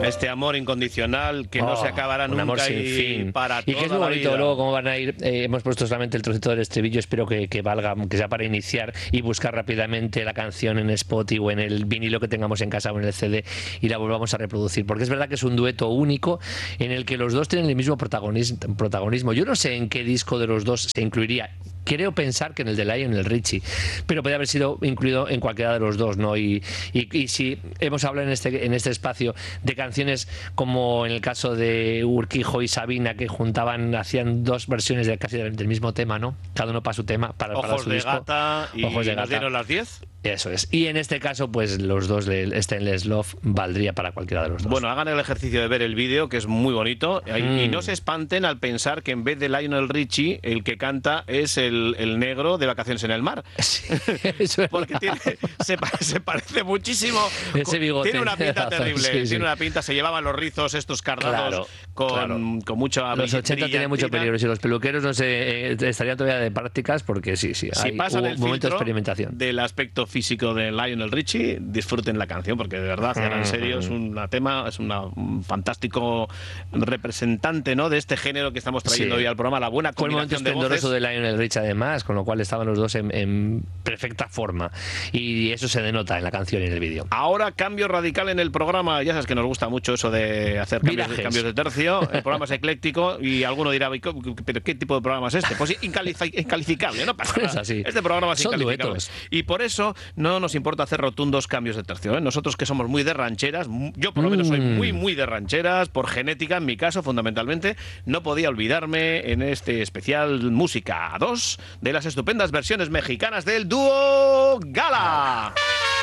Este amor incondicional que no se acabará un nunca amor sin y fin. para Y toda que es muy la bonito vida. luego cómo van a ir. Hemos puesto solamente el trocito del estribillo, espero que valga, que sea para iniciar y buscar rápidamente la canción en Spotify o en el vinilo que tengamos en casa o en el CD y la volvamos a reproducir, porque es verdad que es un dueto único en el que los dos tienen el mismo protagonismo. Yo no sé en qué disco de los dos se incluiría. Creo pensar que en el de Lionel Richie, pero podría haber sido incluido en cualquiera de los dos, ¿no? Y si hemos hablado en este espacio de canciones como en el caso de Urquijo y Sabina, que hacían dos versiones casi del mismo tema, ¿no? Cada uno para su tema, para Ojos su de disco. gata y Ojos de nos gata. dieron las 10. Eso es. Y en este caso, pues los dos de Stainless Love valdría para cualquiera de los dos. Bueno, hagan el ejercicio de ver el vídeo, que es muy bonito, y no se espanten al pensar que en vez de Lionel Richie, el que canta es el negro de Vacaciones en el Mar. Sí, eso es porque se parece muchísimo. Ese bigote. Tiene una pinta terrible. Sí, sí. Tiene una pinta. Se llevaban los rizos estos cardados con mucha Los 80 tenía mucho peligro. Si los peluqueros no se estarían todavía de prácticas, porque sí. Si hay pasan el un momento de filtro experimentación del aspecto físico de Lionel Richie, disfruten la canción, porque de verdad, en serio, es un fantástico representante, ¿no?, de este género que estamos trayendo hoy al programa, la buena Fue el momento combinación de voces. esplendoroso de Lionel Richie, además, con lo cual estaban los dos en perfecta forma. Y eso se denota en la canción y en el vídeo. Ahora, cambio radical en el programa. Ya sabes que nos gusta mucho eso de hacer cambios de tercio. El programa es ecléctico y alguno dirá, ¿pero qué tipo de programa es este? Pues incalificable, no pasa nada. Así. Este programa es Son incalificable. duetos. Y por eso no nos importa hacer rotundos cambios de tercio, ¿eh? Nosotros que somos muy de rancheras, yo por lo menos soy muy de rancheras, por genética en mi caso fundamentalmente, no podía olvidarme en este especial Música 2 de las estupendas versiones mexicanas del dúo Gala.